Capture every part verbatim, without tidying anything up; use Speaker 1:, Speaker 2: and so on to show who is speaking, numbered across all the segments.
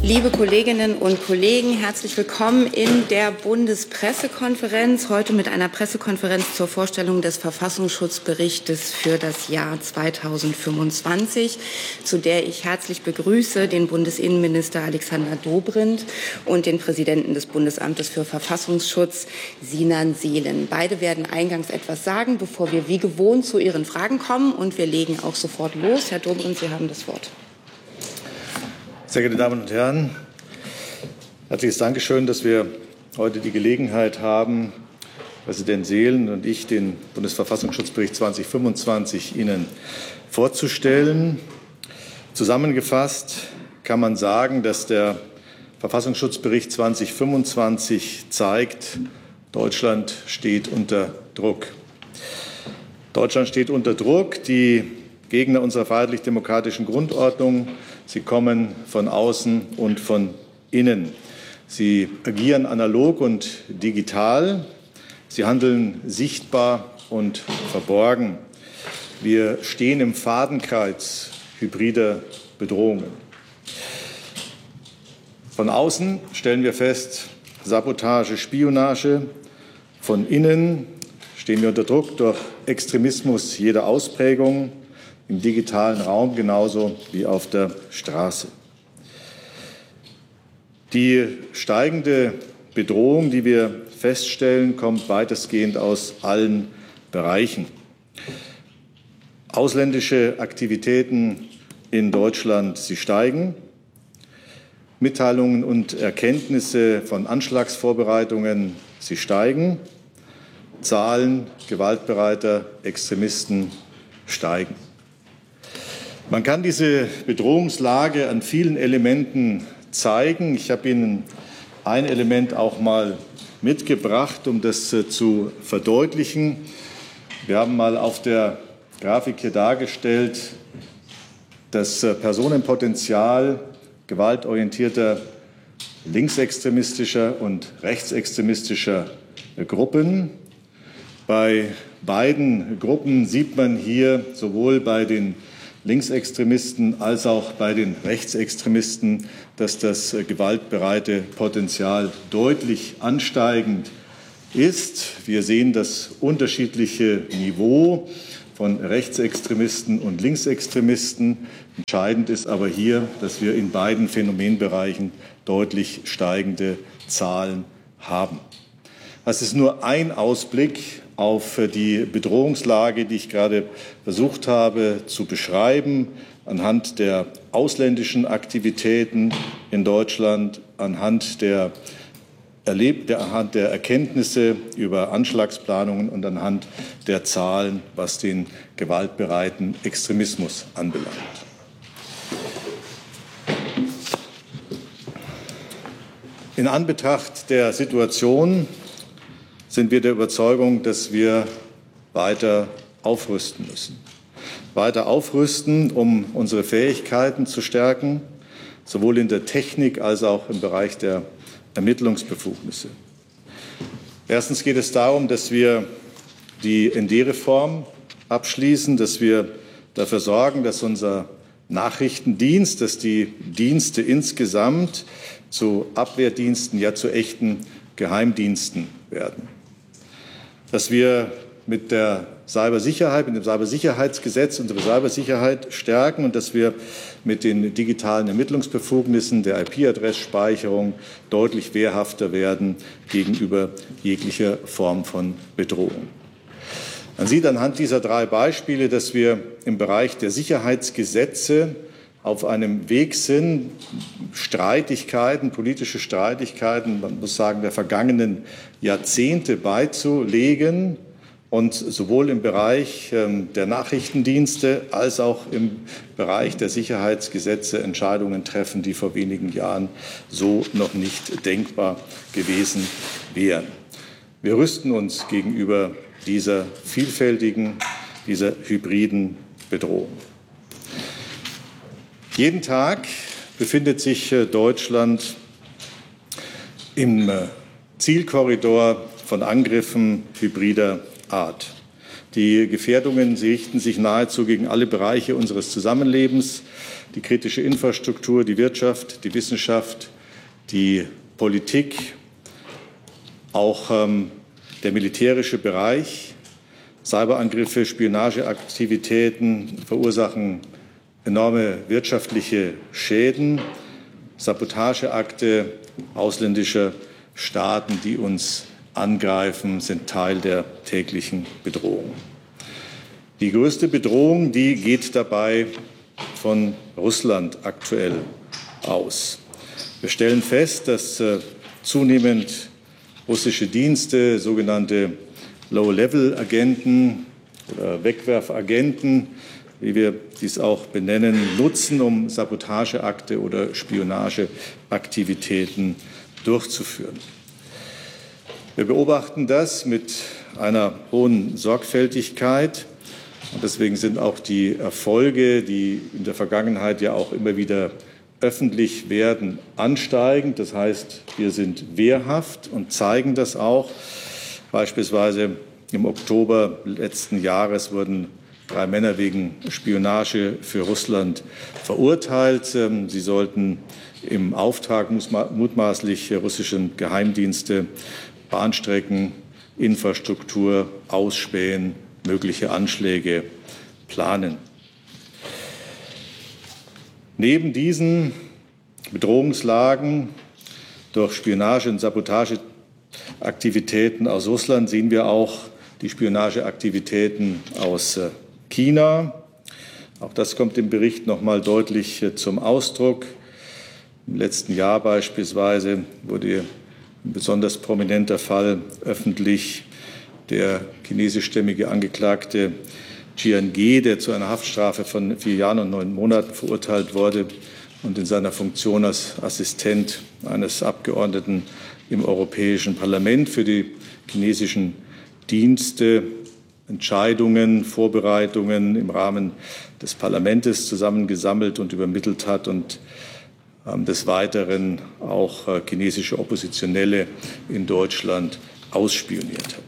Speaker 1: Liebe Kolleginnen und Kollegen, herzlich willkommen in der Bundespressekonferenz. Heute mit einer Pressekonferenz zur Vorstellung des Verfassungsschutzberichtes für das Jahr zweitausendfünfundzwanzig, zu der ich herzlich begrüße den Bundesinnenminister Alexander Dobrindt und den Präsidenten des Bundesamtes für Verfassungsschutz, Sinan Seelen. Beide werden eingangs etwas sagen, bevor wir wie gewohnt zu Ihren Fragen kommen. Und wir legen auch sofort los. Herr Dobrindt, Sie haben das Wort.
Speaker 2: Sehr geehrte Damen und Herren, herzliches Dankeschön, dass wir heute die Gelegenheit haben, Präsident Seelen und ich den Bundesverfassungsschutzbericht zweitausendfünfundzwanzig Ihnen vorzustellen. Zusammengefasst kann man sagen, dass der Verfassungsschutzbericht zweitausendfünfundzwanzig zeigt, Deutschland steht unter Druck. Deutschland steht unter Druck. Die Gegner unserer freiheitlich-demokratischen Grundordnung, sie kommen von außen und von innen. Sie agieren analog und digital. Sie handeln sichtbar und verborgen. Wir stehen im Fadenkreuz hybrider Bedrohungen. Von außen stellen wir fest, Sabotage, Spionage. Von innen stehen wir unter Druck durch Extremismus jeder Ausprägung, im digitalen Raum genauso wie auf der Straße. Die steigende Bedrohung, die wir feststellen, kommt weitestgehend aus allen Bereichen. Ausländische Aktivitäten in Deutschland, sie steigen. Mitteilungen und Erkenntnisse von Anschlagsvorbereitungen, sie steigen. Zahlen gewaltbereiter Extremisten steigen. Man kann diese Bedrohungslage an vielen Elementen zeigen. Ich habe Ihnen ein Element auch mal mitgebracht, um das zu verdeutlichen. Wir haben mal auf der Grafik hier dargestellt das Personenpotenzial gewaltorientierter linksextremistischer und rechtsextremistischer Gruppen. Bei beiden Gruppen sieht man hier sowohl bei den Linksextremisten als auch bei den Rechtsextremisten, dass das gewaltbereite Potenzial deutlich ansteigend ist. Wir sehen das unterschiedliche Niveau von Rechtsextremisten und Linksextremisten. Entscheidend ist aber hier, dass wir in beiden Phänomenbereichen deutlich steigende Zahlen haben. Das ist nur ein Ausblick auf die Bedrohungslage, die ich gerade versucht habe zu beschreiben, anhand der ausländischen Aktivitäten in Deutschland, anhand der, Erleb- der, anhand der Erkenntnisse über Anschlagsplanungen und anhand der Zahlen, was den gewaltbereiten Extremismus anbelangt. In Anbetracht der Situation sind wir der Überzeugung, dass wir weiter aufrüsten müssen. Weiter aufrüsten, um unsere Fähigkeiten zu stärken, sowohl in der Technik als auch im Bereich der Ermittlungsbefugnisse. Erstens geht es darum, dass wir die N D-Reform abschließen, dass wir dafür sorgen, dass unser Nachrichtendienst, dass die Dienste insgesamt zu Abwehrdiensten, ja zu echten Geheimdiensten werden. Dass wir mit der Cybersicherheit, mit dem Cybersicherheitsgesetz unsere Cybersicherheit stärken und dass wir mit den digitalen Ermittlungsbefugnissen der I P-Adressspeicherung deutlich wehrhafter werden gegenüber jeglicher Form von Bedrohung. Man sieht anhand dieser drei Beispiele, dass wir im Bereich der Sicherheitsgesetze auf einem Weg sind, Streitigkeiten, politische Streitigkeiten, man muss sagen, der vergangenen Jahrzehnte beizulegen und sowohl im Bereich der Nachrichtendienste als auch im Bereich der Sicherheitsgesetze Entscheidungen treffen, die vor wenigen Jahren so noch nicht denkbar gewesen wären. Wir rüsten uns gegenüber dieser vielfältigen, dieser hybriden Bedrohung. Jeden Tag befindet sich Deutschland im Zielkorridor von Angriffen hybrider Art. Die Gefährdungen, sie richten sich nahezu gegen alle Bereiche unseres Zusammenlebens, die kritische Infrastruktur, die Wirtschaft, die Wissenschaft, die Politik, auch ähm, der militärische Bereich. Cyberangriffe, Spionageaktivitäten verursachen enorme wirtschaftliche Schäden, Sabotageakte ausländischer Staaten, die uns angreifen, sind Teil der täglichen Bedrohung. Die größte Bedrohung, die geht dabei von Russland aktuell aus. Wir stellen fest, dass äh, zunehmend russische Dienste, sogenannte Low-Level-Agenten oder Wegwerfagenten, wie wir dies auch benennen, nutzen, um Sabotageakte oder Spionageaktivitäten durchzuführen. Wir beobachten das mit einer hohen Sorgfältigkeit. Und deswegen sind auch die Erfolge, die in der Vergangenheit ja auch immer wieder öffentlich werden, ansteigend. Das heißt, wir sind wehrhaft und zeigen das auch. Beispielsweise im Oktober letzten Jahres wurden drei Männer wegen Spionage für Russland verurteilt. Sie sollten im Auftrag mutmaßlich russischen Geheimdienste Bahnstrecken, Infrastruktur ausspähen, mögliche Anschläge planen. Neben diesen Bedrohungslagen durch Spionage- und Sabotageaktivitäten aus Russland sehen wir auch die Spionageaktivitäten aus China. Auch das kommt im Bericht noch mal deutlich zum Ausdruck. Im letzten Jahr beispielsweise wurde ein besonders prominenter Fall öffentlich. Der chinesischstämmige Angeklagte Jian Ge, der zu einer Haftstrafe von vier Jahren und neun Monaten verurteilt wurde und in seiner Funktion als Assistent eines Abgeordneten im Europäischen Parlament für die chinesischen Dienste Entscheidungen, Vorbereitungen im Rahmen des Parlaments zusammengesammelt und übermittelt hat und ähm, des Weiteren auch äh, chinesische Oppositionelle in Deutschland ausspioniert hat.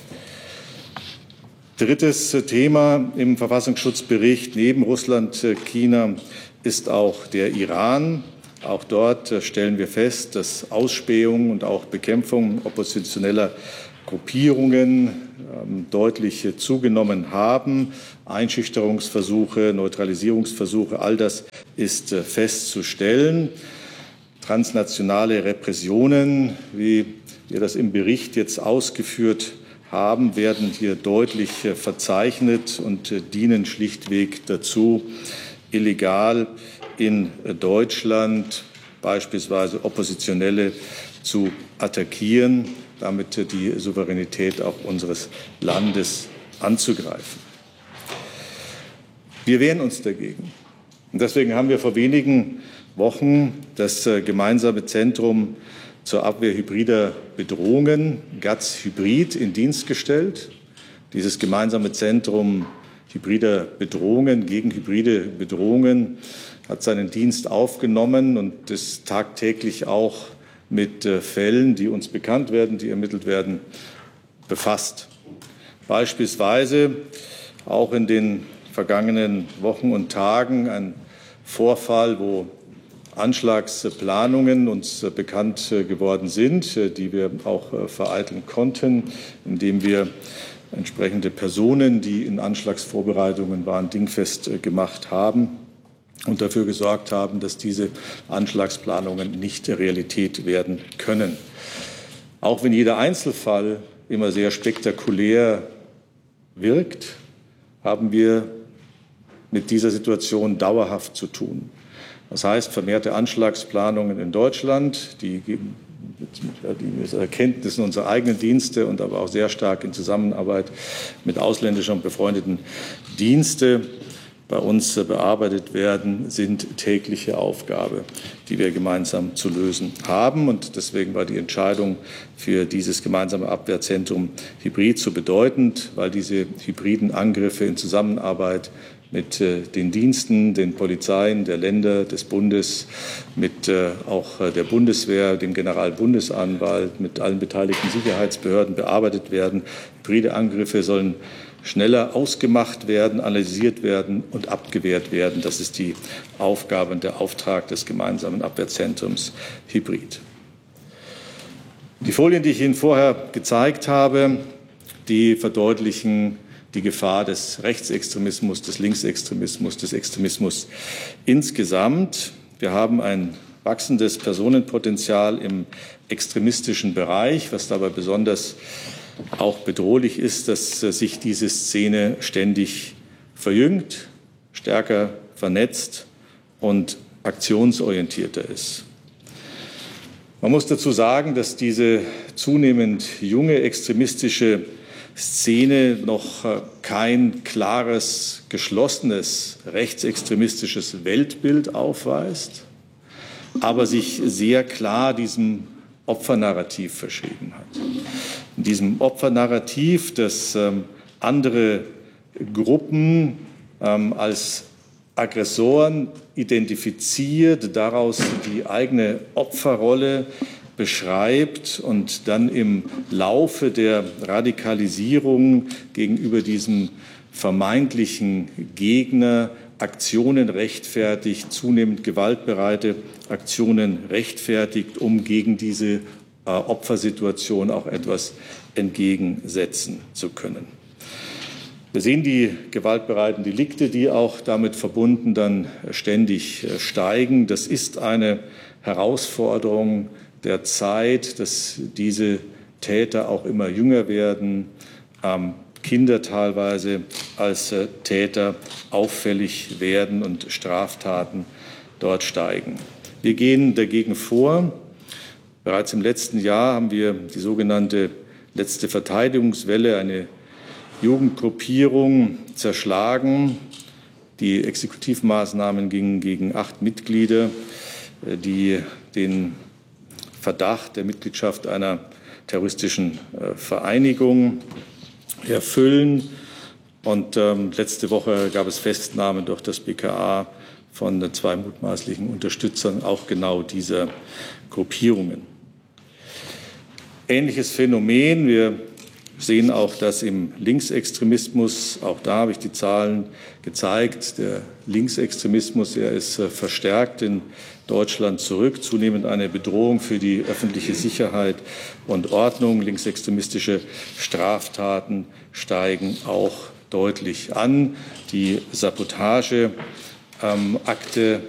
Speaker 2: Drittes Thema im Verfassungsschutzbericht neben Russland, China ist auch der Iran. Auch dort stellen wir fest, dass Ausspähung und auch Bekämpfung oppositioneller Gruppierungen ähm, deutlich zugenommen haben. Einschüchterungsversuche, Neutralisierungsversuche, all das ist äh, festzustellen. Transnationale Repressionen, wie wir das im Bericht jetzt ausgeführt haben, werden hier deutlich verzeichnet und dienen schlichtweg dazu, illegal in Deutschland beispielsweise Oppositionelle zu attackieren, damit die Souveränität auch unseres Landes anzugreifen. Wir wehren uns dagegen. Und deswegen haben wir vor wenigen Wochen das gemeinsame Zentrum zur Abwehr hybrider Bedrohungen, GATS Hybrid, in Dienst gestellt. Dieses gemeinsame Zentrum hybrider Bedrohungen gegen hybride Bedrohungen hat seinen Dienst aufgenommen und ist tagtäglich auch mit Fällen, die uns bekannt werden, die ermittelt werden, befasst. Beispielsweise auch in den vergangenen Wochen und Tagen ein Vorfall, wo Anschlagsplanungen uns bekannt geworden sind, die wir auch vereiteln konnten, indem wir entsprechende Personen, die in Anschlagsvorbereitungen waren, dingfest gemacht haben und dafür gesorgt haben, dass diese Anschlagsplanungen nicht Realität werden können. Auch wenn jeder Einzelfall immer sehr spektakulär wirkt, haben wir mit dieser Situation dauerhaft zu tun. Das heißt, vermehrte Anschlagsplanungen in Deutschland, die, die Erkenntnissen unserer eigenen Dienste und aber auch sehr stark in Zusammenarbeit mit ausländischen und befreundeten Diensten bei uns bearbeitet werden, sind tägliche Aufgabe, die wir gemeinsam zu lösen haben. Und deswegen war die Entscheidung für dieses gemeinsame Abwehrzentrum Hybrid so bedeutend, weil diese hybriden Angriffe in Zusammenarbeit mit äh, den Diensten, den Polizeien der Länder, des Bundes, mit äh, auch äh, der Bundeswehr, dem Generalbundesanwalt, mit allen beteiligten Sicherheitsbehörden bearbeitet werden. Hybride Angriffe sollen schneller ausgemacht werden, analysiert werden und abgewehrt werden. Das ist die Aufgabe und der Auftrag des gemeinsamen Abwehrzentrums Hybrid. Die Folien, die ich Ihnen vorher gezeigt habe, die verdeutlichen die Gefahr des Rechtsextremismus, des Linksextremismus, des Extremismus insgesamt. Wir haben ein wachsendes Personenpotenzial im extremistischen Bereich, was dabei besonders auch bedrohlich ist, dass sich diese Szene ständig verjüngt, stärker vernetzt und aktionsorientierter ist. Man muss dazu sagen, dass diese zunehmend junge extremistische Szene noch kein klares, geschlossenes rechtsextremistisches Weltbild aufweist, aber sich sehr klar diesem Opfernarrativ verschrieben hat. In diesem Opfernarrativ, das ähm, andere Gruppen ähm, als Aggressoren identifiziert, daraus die eigene Opferrolle beschreibt und dann im Laufe der Radikalisierung gegenüber diesem vermeintlichen Gegner Aktionen rechtfertigt, zunehmend gewaltbereite Aktionen rechtfertigt, um gegen diese äh, Opfersituation auch etwas entgegensetzen zu können. Wir sehen die gewaltbereiten Delikte, die auch damit verbunden dann ständig äh, steigen. Das ist eine Herausforderung der Zeit, dass diese Täter auch immer jünger werden, ähm, Kinder teilweise als äh, Täter auffällig werden und Straftaten dort steigen. Wir gehen dagegen vor. Bereits im letzten Jahr haben wir die sogenannte letzte Verteidigungswelle, eine Jugendgruppierung, zerschlagen. Die Exekutivmaßnahmen gingen gegen acht Mitglieder, äh, die den Verdacht der Mitgliedschaft einer terroristischen äh, Vereinigung erfüllen. Und ähm, letzte Woche gab es Festnahmen durch das B K A von zwei mutmaßlichen Unterstützern auch genau dieser Gruppierungen. Ähnliches Phänomen. Wir sehen auch, dass im Linksextremismus, auch da habe ich die Zahlen gezeigt, der Linksextremismus, er ist äh, verstärkt in Deutschland zurück, zunehmend eine Bedrohung für die öffentliche Sicherheit und Ordnung. Linksextremistische Straftaten steigen auch deutlich an. Die Sabotageakte